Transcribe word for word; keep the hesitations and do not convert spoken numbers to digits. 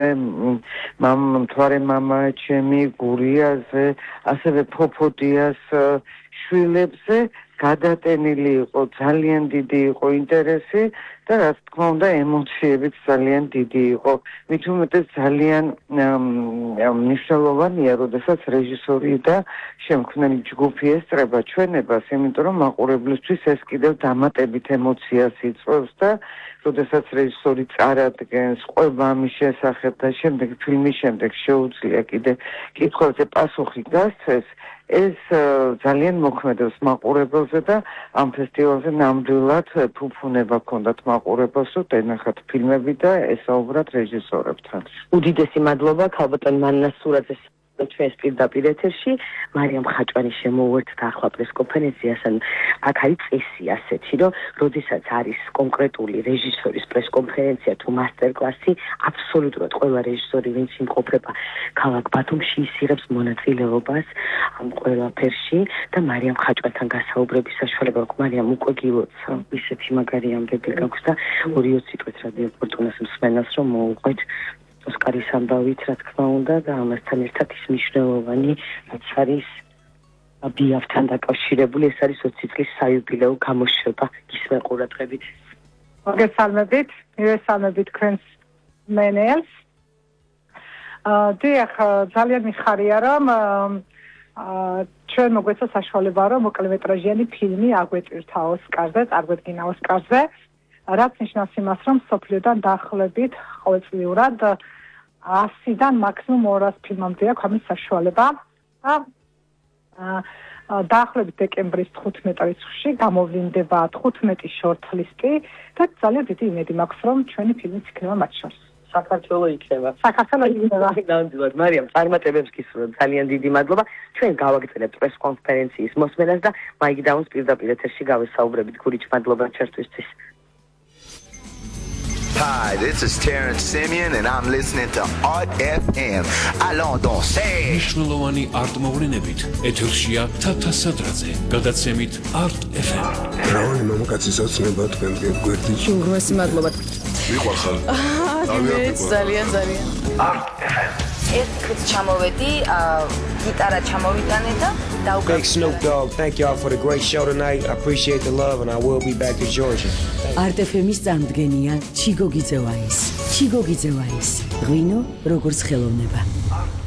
მამ მთვარე მამა ჩემი გურიაზე, ასევე ფოფოდიას შვილებზე გადატენილი იყო ძალიან დიდი იყო ინტერესი და რა თქმა უნდა ემოციებიც ძალიან დიდი იყო. მით უმეტეს ძალიან მნიშვნელოვანია, როდესაც რეჟისორი და შემქმნელი ჯგუფი ესწრება ჩვენებას, იმიტომ რომ მაყურებლისთვის ეს კიდევ დამატებით ემოციას იწვევს და როდესაც რეჟისორი წარადგენს ყვება ამის შესახებ და შემდეგ ფილმის შემდეგ შეუძლია კიდე კითხვებზე პასუხი გასცეს, ეს ძალიან მოქმედებს მაყურებელზე და ამ ფესტივალზე ნამდვილად ფუფუნება ჰქონდათ მაყურებელს, რომ დენახათ ფილმები და ესაუბრათ რეჟისორებთან. უდიდესი მადლობა ქალბატონ მანნა სურაძეს ჩვენს პირდაპირ ეთერში, მარიამ ხაჭვანის შემოუერთდა ახლა პრესკონფერენციასთან. აქ არის წესი ასეთი, რომ როდესაც არის კონკრეტული რეჟისორის პრესკონფერენცია თუ მასტერკლასი, აბსოლუტურად ყველა რეჟისორი, ვინც იმყოფება ქალაქ ბათუმში, იღებს მონაწილეობას ამ ყველაფერში და მარიამ ხაჭვანთან გასაუბრების საშუალება აქვს. მარიამ უკვე გილოცა ისეთი მაგარი ამბები გაქვს და ორი-ოც სიტყვით რადიო ფორტუნას მსმენელს რომ მოუყვეთ ოსკარის ამბავით, რა თქმა უნდა, და ამასთან ერთად ის მნიშვნელოვანი, რაც არის ბიავთან დაკავშირებული, ეს არის ოცი წლის საიუბილეო გამოშვება. გისმენ ყურადღებით. მოგესალმებით, მივესალმებით თქვენს მენელს. დიახ, ძალიან მიხარია, რომ ჩვენ მოგვეცა საშუალება, რომ მოკლემეტრაჟიანი ფილმი აგვეწირთა ოსკარზე, წარგვედგინა ოსკარზე. რაც ნიშნავს იმას, რომ სოფლიოდან დაახლოებით ყოველწლიურად ასიდან მაქსიმუმ ორას ფილმამდე აქვს ამის საშუალება. დაახლოებით დეკემბრის თხუთმეტ რიცხვში გამოვლინდება თხუთმეტი შორტლისტი და ძალიან დიდი იმედი მაქვს, რომ ჩვენი ფილმიც იქნება მათ შორის. საქართველო იქნება. საქართველო იქნება. ნამდვილად, მარიამ, წარმატებებს გისურვებ. ძალიან დიდი მადლობა. ჩვენ გავაგრძელებთ პრესკონფერენციის მოსმენას და მაიკ დაუნს პირდაპირ ეთერში გავესაუბრებით. გურიჩ, მადლობა ჩართვისთვის. Hi, this is Terrence Simeon and I'm listening to Art F M. Allons danser. მნიშვნელოვანი არტ მოვლენებით ეთერშია თათა სადრაძე. გადაცემით Art F M. რავი მამაკაცის ოცნება თქვენ გვერდით. უგროსი მადლობა. ვიყვარხარ. ძალიან ძალიან. Art F M. ეს კრიც ჩამოვედი, გიტარა ჩამოვიტანე და დავგა. Big Snoop Dogg, thank y'all for the great show tonight. I appreciate the love and I will be back to Georgia. Art F M-ის წამდგენია ჩიგო გიძევაის. ჩიგო გიძევაის. ღვინო როგორც ხელოვნება.